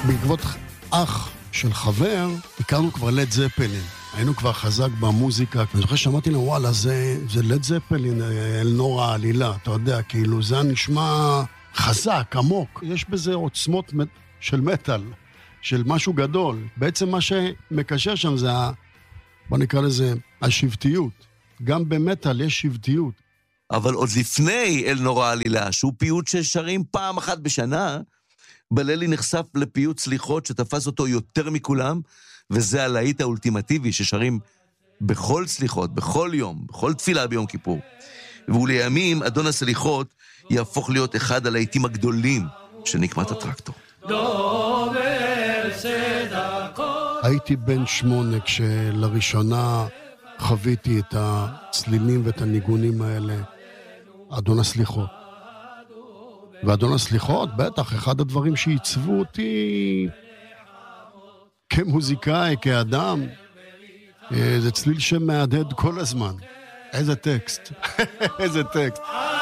בעקבות אח של חבר, הכרנו כבר לד זפלין. היינו כבר חזק במוזיקה. אני זוכר שאמרתי לו, וואלה, זה לד זפלין, אלנור העלילה. אתה יודע, כאילו, זה נשמע חזק, עמוק. יש בזה עוצמות של מטל, של משהו גדול. בעצם מה שמקשר שם זה, בוא נקרא לזה, השבטיות. גם במטל יש שבטיות. אבל עוד לפני אלנור העלילה, שהוא פיוט ששרים פעם אחת בשנה, בללי נחשף לפיוט סליחות שתפס אותו יותר מכולם, וזה הלהיט האולטימטיבי ששרים בכל סליחות, בכל יום, בכל תפילה ביום כיפור. ולימים, אדון הסליחות יהפוך להיות אחד הלהיטים הגדולים של נקמת הטרקטור. הייתי בן 8 כשלראשונה חוויתי את הצלילים ואת הניגונים האלה, אדון הסליחות. ואדון הסליחות, בטח, אחד הדברים שעיצבו אותי כמוזיקאי, כאדם, זה צליל שמהדהד כל הזמן. איזה טקסט, איזה טקסט.